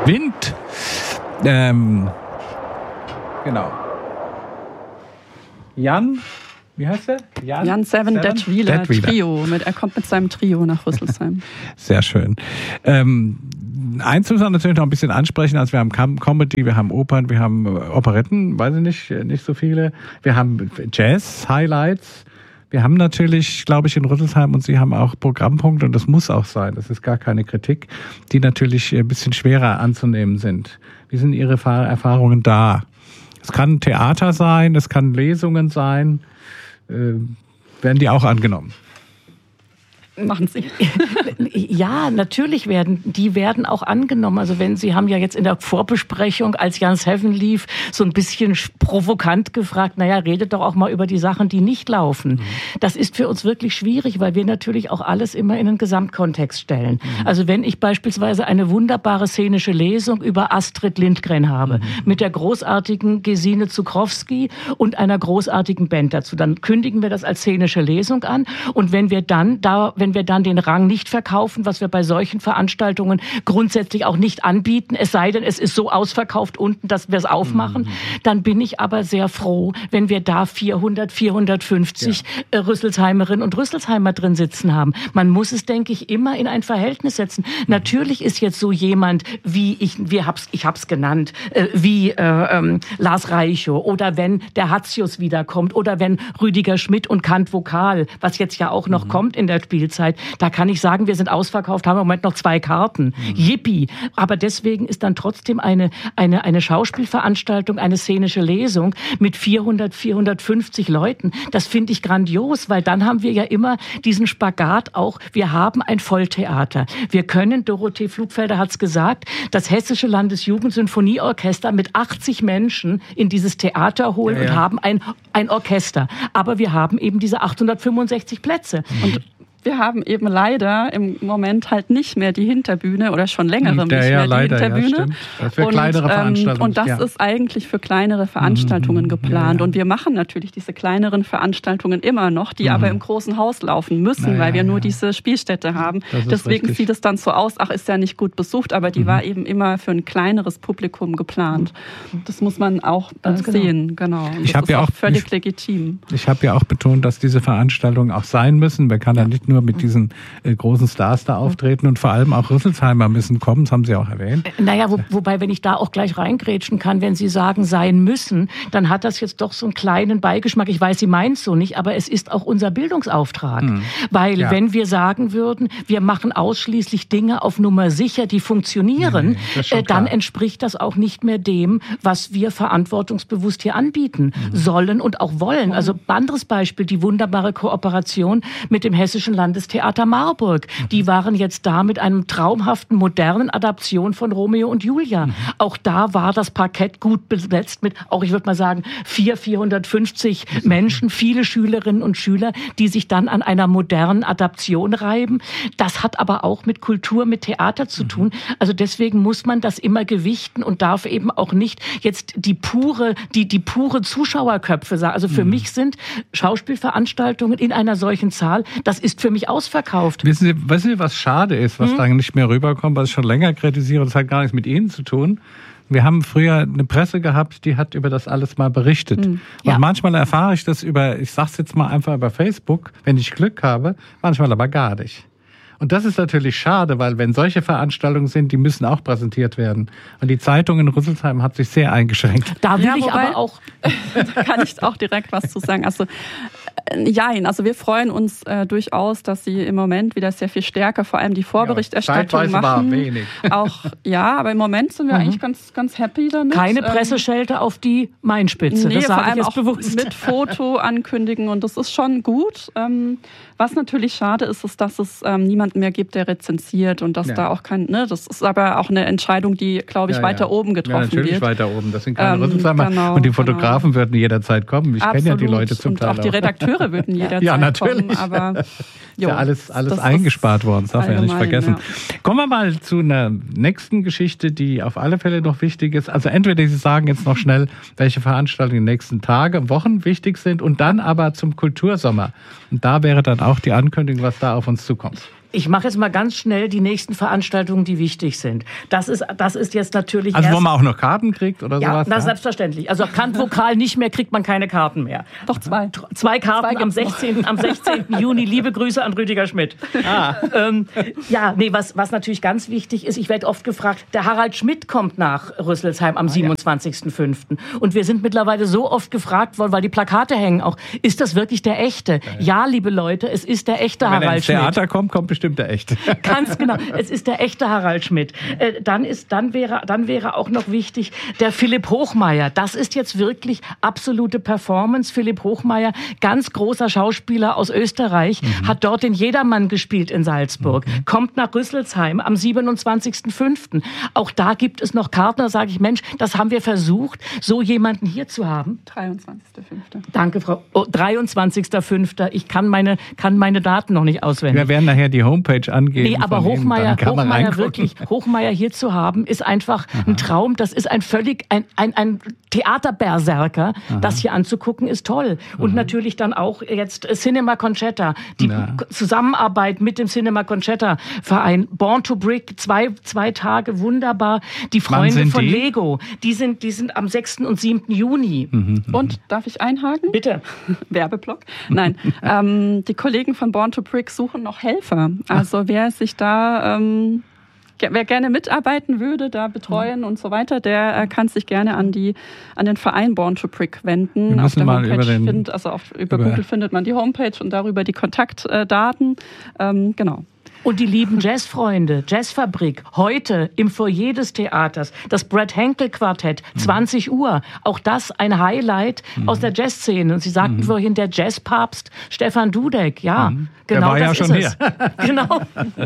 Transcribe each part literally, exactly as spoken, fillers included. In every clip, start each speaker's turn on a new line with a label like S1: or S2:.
S1: Wind. Ähm, genau. Jan, wie heißt der?
S2: Jan, Jan Seven, Detweiler, Trio. Mit, er kommt mit seinem Trio nach Rüsselsheim.
S1: Sehr schön. Ähm, eins müssen wir natürlich noch ein bisschen ansprechen. Also wir haben Comedy, wir haben Opern, wir haben Operetten, weiß ich nicht, nicht so viele. Wir haben Jazz, Highlights. Wir haben natürlich, glaube ich, in Rüsselsheim und Sie haben auch Programmpunkte und das muss auch sein. Das ist gar keine Kritik, die natürlich ein bisschen schwerer anzunehmen sind. Wie sind Ihre Erfahrungen da? Es kann Theater sein, es kann Lesungen sein. Äh, werden die auch angenommen?
S2: Machen Sie.
S3: Ja, natürlich werden, die werden auch angenommen. Also wenn Sie haben ja jetzt in der Vorbesprechung, als Jan Seven lief, so ein bisschen provokant gefragt, naja, redet doch auch mal über die Sachen, die nicht laufen. Mhm. Das ist für uns wirklich schwierig, weil wir natürlich auch alles immer in einen Gesamtkontext stellen. Mhm. Also wenn ich beispielsweise eine wunderbare szenische Lesung über Astrid Lindgren habe, mhm. mit der großartigen Gesine Zuchrowski und einer großartigen Band dazu, dann kündigen wir das als szenische Lesung an. Und wenn wir dann da, wenn wir dann den Rang nicht verkaufen, was wir bei solchen Veranstaltungen grundsätzlich auch nicht anbieten, es sei denn, es ist so ausverkauft unten, dass wir es aufmachen, mhm. dann bin ich aber sehr froh, wenn wir da vierhundert, vierhundertfünfzig ja. Rüsselsheimerinnen und Rüsselsheimer drin sitzen haben. Man muss es, denke ich, immer in ein Verhältnis setzen. Mhm. Natürlich ist jetzt so jemand, wie ich, wir hab's, ich hab's genannt, äh, wie äh, ähm, Lars Reichow oder wenn der Hatzius wiederkommt oder wenn Rüdiger Schmidt und Kant Vokal, was jetzt ja auch noch mhm. kommt in der Spielzeit, da kann ich sagen, wir sind ausverkauft, haben im Moment noch zwei Karten. Mhm. Yippie! Aber deswegen ist dann trotzdem eine, eine, eine Schauspielveranstaltung, eine szenische Lesung mit vierhundert, vierhundertfünfzig Leuten. Das finde ich grandios, weil dann haben wir ja immer diesen Spagat auch, wir haben ein Volltheater. Wir können, Dorothee Flugfelder hat es gesagt, das Hessische Landesjugendsinfonieorchester mit achtzig Menschen in dieses Theater holen ja, ja. und haben ein, ein Orchester. Aber wir haben eben diese achthundertfünfundsechzig Plätze.
S2: Mhm. Und wir haben eben leider im Moment halt nicht mehr die Hinterbühne oder schon längerem nicht mehr ja, die leider, Hinterbühne.
S1: Ja, das für kleinere
S2: und,
S1: Veranstaltungen.
S2: Ähm, und das ja. ist eigentlich für kleinere Veranstaltungen mhm, geplant. Ja, ja. Und wir machen natürlich diese kleineren Veranstaltungen immer noch, die mhm. aber im großen Haus laufen müssen, ja, weil wir ja, nur ja. diese Spielstätte haben. Deswegen richtig. Sieht es dann so aus, ach, ist ja nicht gut besucht, aber die mhm. war eben immer für ein kleineres Publikum geplant. Das muss man auch äh, sehen. Genau.
S1: Ich habe ja auch
S2: völlig ich, legitim.
S1: Ich habe ja auch betont, dass diese Veranstaltungen auch sein müssen. Man kann ja, ja nicht nur mit diesen äh, großen Stars da auftreten und vor allem auch Rüsselsheimer müssen kommen, das haben Sie auch erwähnt.
S3: Naja, wo, wobei, wenn ich da auch gleich reingrätschen kann, wenn Sie sagen, sein müssen, dann hat das jetzt doch so einen kleinen Beigeschmack. Ich weiß, Sie meinen es so nicht, aber es ist auch unser Bildungsauftrag. Hm. Weil ja. wenn wir sagen würden, wir machen ausschließlich Dinge auf Nummer sicher, die funktionieren, nee, nee, äh, dann entspricht das auch nicht mehr dem, was wir verantwortungsbewusst hier anbieten mhm. sollen und auch wollen. Also anderes Beispiel, die wunderbare Kooperation mit dem Hessischen Landestheater Marburg. Die waren jetzt da mit einem traumhaften, modernen Adaption von Romeo und Julia. Mhm. Auch da war das Parkett gut besetzt mit, auch ich würde mal sagen, vier, vierhundertfünfzig Menschen, viele Schülerinnen und Schüler, die sich dann an einer modernen Adaption reiben. Das hat aber auch mit Kultur, mit Theater zu tun. Also deswegen muss man das immer gewichten und darf eben auch nicht jetzt die pure, die, die pure Zuschauerköpfe sagen. Also für mhm. mich sind Schauspielveranstaltungen in einer solchen Zahl, das ist für mich ausverkauft.
S1: Wissen Sie, wissen Sie, was schade ist, was hm? da nicht mehr rüberkommt, was ich schon länger kritisiere, das hat gar nichts mit Ihnen zu tun. Wir haben früher eine Presse gehabt, die hat über das alles mal berichtet. Hm. Ja. Und manchmal erfahre ich das über, ich sag's jetzt mal einfach über Facebook, wenn ich Glück habe, manchmal aber gar nicht. Und das ist natürlich schade, weil wenn solche Veranstaltungen sind, die müssen auch präsentiert werden. Und die Zeitung in Rüsselsheim hat sich sehr eingeschränkt.
S3: Da will ja, ich wobei, aber auch,
S2: da kann ich auch direkt was zu sagen. Also Jein, also wir freuen uns äh, durchaus, dass Sie im Moment wieder sehr viel stärker, vor allem die Vorberichterstattung ja, machen. War wenig. Auch ja, aber im Moment sind wir mhm. eigentlich ganz, ganz happy damit.
S3: Keine Presseschelte auf die Mainspitze,
S2: nee,
S3: das sage
S2: vor allem
S3: ich jetzt
S2: auch
S3: bewusst.
S2: Mit Foto ankündigen und das ist schon gut. Ähm, was natürlich schade ist, ist, dass es ähm, niemanden mehr gibt, der rezensiert und dass ja. da auch kein, ne, das ist aber auch eine Entscheidung, die, glaube ich, ja, weiter ja. oben getroffen wird. Ja,
S1: natürlich
S2: wird.
S1: weiter oben. Das sind keine ähm, Rüsselsheimer genau, und die Fotografen genau. würden jederzeit kommen. Ich kenne ja die Leute zum
S2: und
S1: Teil
S2: auch. Und auch die Redakteure würden jederzeit
S1: ja, natürlich.
S2: kommen. Aber jo,
S1: ist ja alles, alles eingespart worden, das darf man ja nicht vergessen. Ja. Kommen wir mal zu einer nächsten Geschichte, die auf alle Fälle noch wichtig ist. Also entweder Sie sagen jetzt noch schnell, welche Veranstaltungen in den nächsten Tagen, Wochen wichtig sind und dann aber zum Kultursommer. Und da wäre dann auch die Ankündigung, was da auf uns zukommt.
S3: Ich mache jetzt mal ganz schnell die nächsten Veranstaltungen, die wichtig sind. Das ist, das ist jetzt natürlich
S1: Also
S3: erst,
S1: wo man auch noch Karten kriegt oder
S3: ja,
S1: sowas?
S3: Na,
S1: Ja,
S3: selbstverständlich. Also Kantvokal nicht mehr, kriegt man keine Karten mehr.
S2: Doch, zwei.
S3: Zwei Karten
S2: Zwei
S3: am sechzehnten am sechzehnten Juni. Liebe Grüße an Rüdiger Schmidt. Ah. Ähm, ja, nee, was, was natürlich ganz wichtig ist, ich werde oft gefragt, der Harald Schmidt kommt nach Rüsselsheim am siebenundzwanzigsten fünften Und wir sind mittlerweile so oft gefragt worden, weil die Plakate hängen auch, ist das wirklich der echte? Ja, ja liebe Leute, es ist der echte
S1: Wenn
S3: Harald
S1: er ins
S3: Schmidt.
S1: Theater kommt, kommt bestimmt der echte.
S3: Ganz genau, es ist der echte Harald Schmidt. Äh, dann, ist, dann, wäre, dann wäre auch noch wichtig, der Philipp Hochmeier. Das ist jetzt wirklich absolute Performance. Philipp Hochmeier, ganz großer Schauspieler aus Österreich, mhm. hat dort den Jedermann gespielt in Salzburg, mhm. kommt nach Rüsselsheim am siebenundzwanzigsten fünften Auch da gibt es noch Karten, da sage ich, Mensch, das haben wir versucht, so jemanden hier zu haben.
S2: dreiundzwanzigster fünfter
S3: Danke, Frau. Oh, dreiundzwanzigster fünfter Ich kann meine, kann meine Daten noch nicht auswendig.
S1: Wir werden nachher die Homepage angeben.
S3: Nee, aber Hochmeier, Hochmeier wirklich, Hochmeier hier zu haben, ist einfach Aha. ein Traum. Das ist ein völlig, ein, ein, ein Theaterberserker. Aha. Das hier anzugucken ist toll. Und Aha. natürlich dann auch jetzt Cinema Concerta. Die ja. Zusammenarbeit mit dem Cinema Concerta Verein. Born to Brick, zwei, zwei Tage, wunderbar. Die Freunde von
S1: die?
S3: Lego, die sind, die sind am sechsten und siebten Juni.
S2: Mhm. Und, darf ich einhaken?
S3: Bitte.
S2: Werbeblock? Nein. ähm, die Kollegen von Born to Brick suchen noch Helfer. Also wer sich da, ähm, wer gerne mitarbeiten würde, da betreuen mhm. und so weiter, der äh, kann sich gerne an die, an den Verein Born to Brick wenden.
S1: Auf der
S2: mal
S1: Homepage
S2: über
S1: den,
S2: find, also auf, über, über Google findet man die Homepage und darüber die Kontaktdaten. Ähm, genau.
S3: Und die lieben Jazzfreunde, Jazzfabrik, heute im Foyer des Theaters, das Brett Henkel Quartett, zwanzig Uhr. Auch das ein Highlight mhm. aus der Jazzszene. Und Sie sagten mhm. vorhin, der Jazzpapst Stefan Dudek. Ja,
S1: mhm.
S3: genau
S1: der war
S3: das
S1: ja schon
S3: ist
S1: hier.
S3: Es. Genau.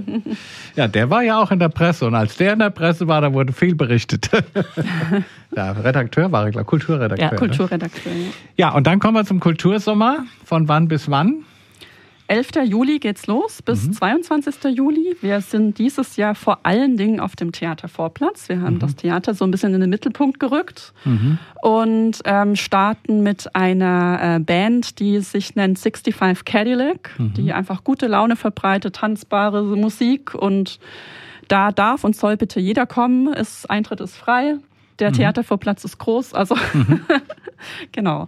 S1: Ja, der war ja auch in der Presse. Und als der in der Presse war, da wurde viel berichtet. Der Redakteur war er, glaube ich, Kulturredakteur.
S2: Ja, Kulturredakteur.
S1: Ne? Ja, und dann kommen wir zum Kultursommer. Von wann bis wann?
S2: elfter Juli geht's los bis mhm. zweiundzwanzigster Juli. Wir sind dieses Jahr vor allen Dingen auf dem Theatervorplatz. Wir haben mhm. das Theater so ein bisschen in den Mittelpunkt gerückt mhm. und ähm, starten mit einer äh, Band, die sich nennt sixty-five Cadillac, mhm. die einfach gute Laune verbreitet, tanzbare Musik, und da darf und soll bitte jeder kommen. Ist, Eintritt ist frei. Der mhm. Theatervorplatz ist groß, also mhm. genau.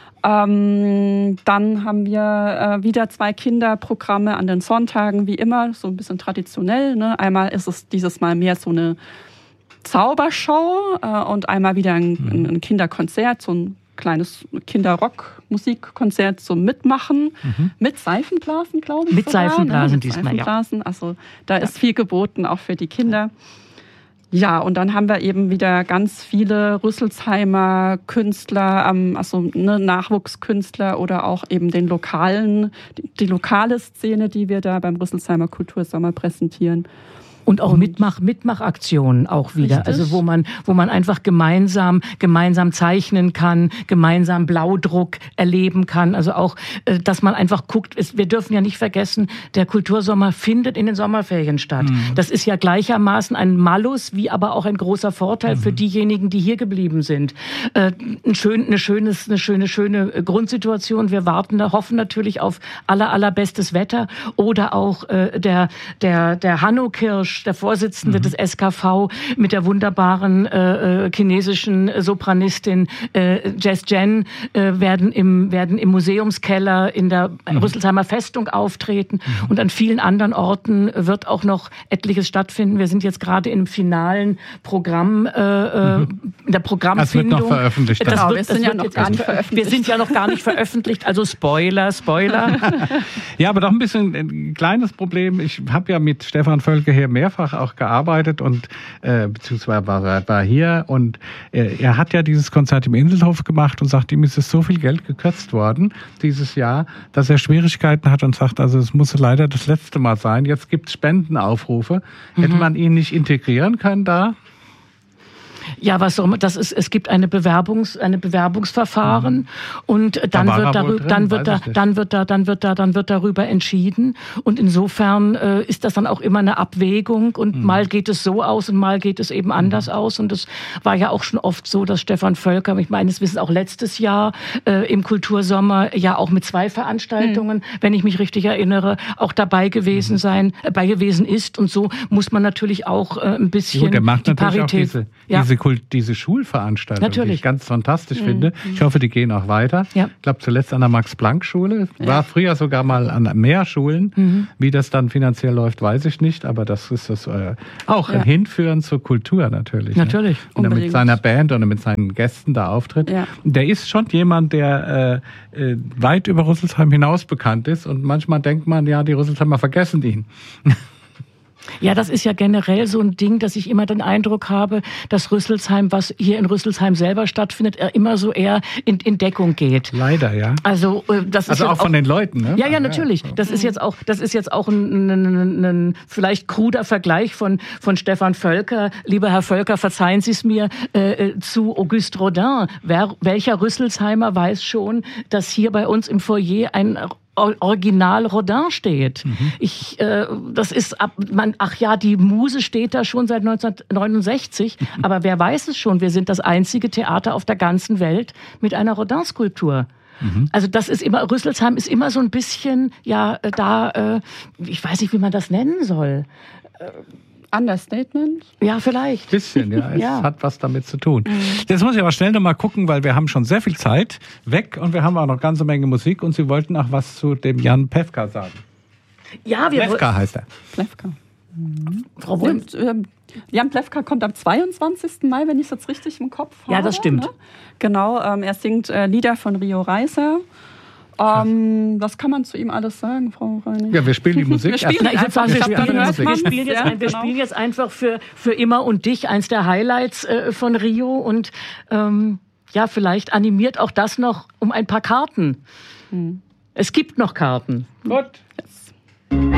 S2: Ähm, dann haben wir äh, wieder zwei Kinderprogramme an den Sonntagen, wie immer, so ein bisschen traditionell. Ne? Einmal ist es dieses Mal mehr so eine Zaubershow äh, und einmal wieder ein, ein Kinderkonzert, so ein kleines Kinderrock-Musikkonzert zum Mitmachen. Mhm. Mit Seifenblasen, glaube ich.
S3: Mit
S2: sogar,
S3: Seifenblasen
S2: ne? Mit
S3: diesmal,
S2: Seifenblasen.
S3: ja.
S2: Also da
S3: ja.
S2: ist viel geboten, auch für die Kinder. Ja, und dann haben wir eben wieder ganz viele Rüsselsheimer Künstler, also ne, Nachwuchskünstler oder auch eben den lokalen, die, die lokale Szene, die wir da beim Rüsselsheimer Kultursommer präsentieren.
S3: Und auch Mitmach, Mitmachaktionen auch wieder. Richtig. Also wo man, wo man einfach gemeinsam, gemeinsam zeichnen kann, gemeinsam Blaudruck erleben kann. Also auch, dass man einfach guckt, wir dürfen ja nicht vergessen, der Kultursommer findet in den Sommerferien statt. Mhm. Das ist ja gleichermaßen ein Malus, wie aber auch ein großer Vorteil mhm. für diejenigen, die hier geblieben sind. Ein schön, eine schönes, eine schöne, schöne Grundsituation. Wir warten, hoffen natürlich auf aller, allerbestes Wetter. Oder auch der, der, der Hanno Kirsch, der Vorsitzende mhm. des S K V, mit der wunderbaren äh, chinesischen Sopranistin äh, Jess Jen äh, werden im werden im Museumskeller in der mhm. Rüsselsheimer Festung auftreten mhm. und an vielen anderen Orten wird auch noch etliches stattfinden. Wir sind jetzt gerade im finalen Programm, äh, mhm. in der Programmfindung.
S1: Das wird noch veröffentlicht.
S2: Das
S1: genau,
S2: wird, wir sind ja noch gar nicht veröffentlicht.
S3: Wir sind ja noch gar nicht veröffentlicht, also Spoiler, Spoiler.
S1: Ja, aber doch ein bisschen ein kleines Problem. Ich habe ja mit Stefan Völke hier mehr mehrfach auch gearbeitet und äh, beziehungsweise war, war hier und äh, er hat ja dieses Konzert im Inselhof gemacht und sagt, ihm ist es so viel Geld gekürzt worden dieses Jahr, dass er Schwierigkeiten hat und sagt, also es muss leider das letzte Mal sein. Jetzt gibt es Spendenaufrufe. Mhm. Hätte man ihn nicht integrieren können da?
S3: Ja, was soll man, das ist, es gibt eine Bewerbungs, eine Bewerbungsverfahren mhm. und dann wird darüber, dann wird da, dann wird da, dann wird da, dann wird darüber entschieden und insofern äh, ist das dann auch immer eine Abwägung und mhm. mal geht es so aus und mal geht es eben anders mhm. aus und es war ja auch schon oft so, dass Stefan Völker, ich meines Wissens auch letztes Jahr äh, im Kultursommer ja auch mit zwei Veranstaltungen, mhm. wenn ich mich richtig erinnere, auch dabei gewesen mhm. sein, äh, bei gewesen ist und so muss man natürlich auch äh, ein bisschen
S1: Gut, der macht
S3: die
S1: natürlich
S3: Parität.
S1: Auch diese,
S3: ja.
S1: diese, Kult, diese Schulveranstaltung,
S3: natürlich.
S1: die ich ganz fantastisch mhm. finde.
S3: Mhm.
S1: Ich hoffe, die gehen auch weiter. Ja. Ich glaube, zuletzt an der Max-Planck-Schule. War ja. früher sogar mal an mehr Schulen. Mhm. Wie das dann finanziell läuft, weiß ich nicht. Aber das ist das äh, auch ja. ein Hinführen zur Kultur natürlich.
S3: Natürlich.
S1: Ne? Und er mit seiner Band oder mit seinen Gästen da auftritt. Ja. Der ist schon jemand, der äh, weit über Rüsselsheim hinaus bekannt ist. Und manchmal denkt man, ja, die Rüsselsheimer vergessen ihn.
S3: Ja, das ist ja generell so ein Ding, dass ich immer den Eindruck habe, dass Rüsselsheim, was hier in Rüsselsheim selber stattfindet, immer so eher in, in Deckung geht.
S1: Leider, ja.
S3: Also das
S1: also
S3: ist
S1: auch von auch, den Leuten, ne?
S3: Ja, ja, natürlich. Das ist jetzt auch, das ist jetzt auch ein, ein, ein vielleicht kruder Vergleich von von Stefan Völker. Lieber Herr Völker, verzeihen Sie es mir, äh, zu Auguste Rodin. Wer, welcher Rüsselsheimer weiß schon, dass hier bei uns im Foyer ein Original Rodin steht. Mhm. Ich, äh, das ist ab, man, ach ja, die Muse steht da schon seit neunzehnhundertneunundsechzig, mhm. aber wer weiß es schon, wir sind das einzige Theater auf der ganzen Welt mit einer Rodin-Skulptur. Mhm. Also das ist immer, Rüsselsheim ist immer so ein bisschen, ja, da, äh, ich weiß nicht, wie man das nennen soll. Äh,
S2: Understatement?
S3: Ja, vielleicht.
S1: Bisschen, ja. Es ja. hat was damit zu tun. Mhm. Jetzt muss ich aber schnell noch mal gucken, weil wir haben schon sehr viel Zeit weg und wir haben auch noch eine ganze Menge Musik und Sie wollten auch was zu dem Jan Plewka sagen.
S3: Ja, wir
S1: Plewka heißt er.
S2: Plewka. Mhm.
S3: Frau Wulff.
S2: Jan Plewka kommt am zweiundzwanzigsten Mai, wenn ich es jetzt richtig im Kopf habe.
S3: Ja, das stimmt.
S2: Ne? Genau, ähm, er singt äh, Lieder von Rio Reiser. Ähm, was kann man zu ihm alles sagen, Frau Reinig?
S1: Ja, wir spielen die Musik.
S3: Wir spielen,
S1: einfach,
S3: einfach, wir spielen, wir
S1: Musik.
S3: wir spielen, jetzt, ja, wir genau. spielen jetzt einfach für, für immer und dich eins der Highlights äh, von Rio und ähm, ja, vielleicht animiert auch das noch um ein paar Karten. Hm. Es gibt noch Karten.
S1: Gut.
S2: Yes.